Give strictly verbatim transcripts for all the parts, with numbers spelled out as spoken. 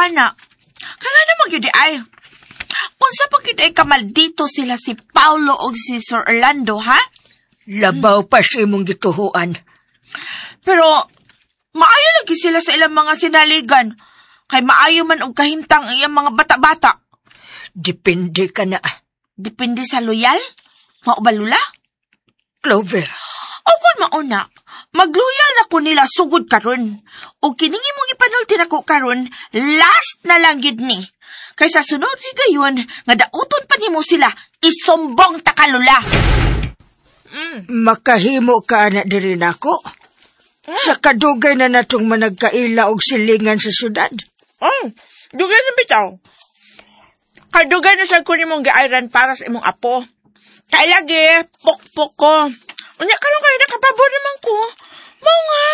ana. Kaya naman yun ay. Kung sa pagkita ay kamaldito sila si Paulo o si Sir Orlando, ha? Labaw pa siya mong gituhuan. Pero, maayo lagi sila sa ilang mga sinaligan. Kay maayo man og kahimtang iyang mga bata-bata. Depende ka na. Depende sa loyal? Maubalula? Clover. O kung mauna, magloyal ako nila sugod karon. O kiningi mong ipanulti ako karon, last na lang gid ni. Kaysa sunod higayon, nga dauton pa nimo sila, isumbong takalula. Mm. Makahimo ka na diri nako. Mm. Sa kadugay na natong managkaila og silingan sa syudad. Mm. Dugay na bitaw. Kadugay na sa kunin mong gaayran para sa imong apo. Kay lagi, pokpok ko. Unya karon kay nakapabor naman ko. Mao nga.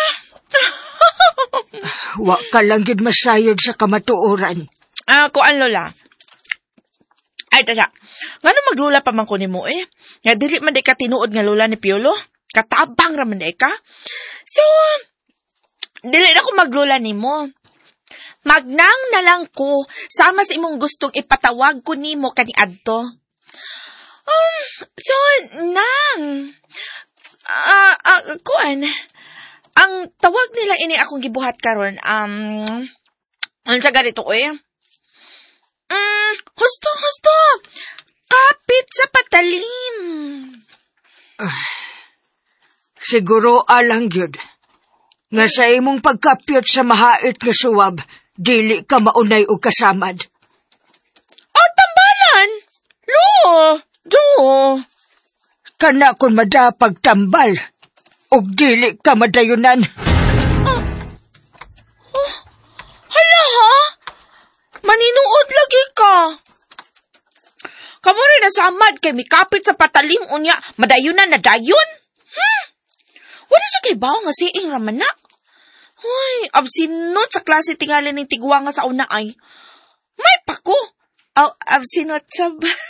Wa ka lang gid masayod sa kamatuoran. Ah, kuan lola. Ay, tasa. Ngano maglula pa man ko nimo eh? Nga dili man di ka tinuod nga lola ni Piolo. Katabang ra man di ka. So, dili na ko maglula nimo. Magnang na lang ko sama sa imong gustong ipatawag ko nimo kaniadto. Um, so, nang. Ah, uh, uh, kuan. Ang tawag nila ini akong gibuhat karon. Um, unsa ganito eh? Mm, husto, husto. Kapit sa patalim. Uh, siguro alang yun. Nga sa imong pagkapyot sa mahait nga suwab, dili ka maunay o kasamad. Oh, tambalan! Lo! Do! Kana kon madapag tambal, og dili ka madayunan. Oh. Oh. Hala ha? Maninuod lagi ka. Kamu rin nasamad kay mikapit sa patalim unya, madayunan na dayon? Hmm? Wala siya kay bawa nga siing raman na. Uy, absinot sa klase tingalan ng tigwa nga sa una ay. May pako. Aw, oh, absinot sa...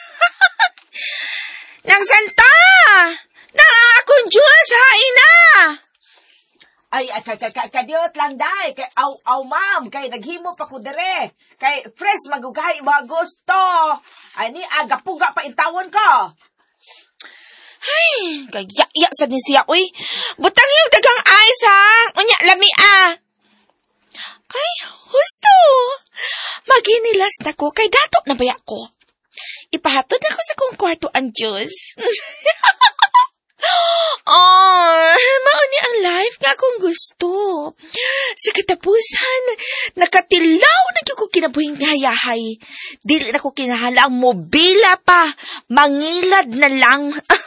Nang santa! Nang akong Diyos, hain na! Ay, kadiot lang day. Kay, aw, aw, ma'am. Kay, naghimo pa ko dere. Kay, fresh, magugay, mga gusto. Ay, ni, agapuga pa intawon ko. Ay, kaya sa ni siya, uy. Butang yung dagang ice, ha? Unya, lami, ah. Ay, husto. Maginilas na ko, kay dato na baya ko. Ipahatod na ko sa kong kwarto ang Diyos. Oh, mauni ang life nga akong gusto. Sa katapusan, nakatilaw na ko kinabuhing hayahay. Dili na ko kinahala ang mobila pa. Mangilad na lang.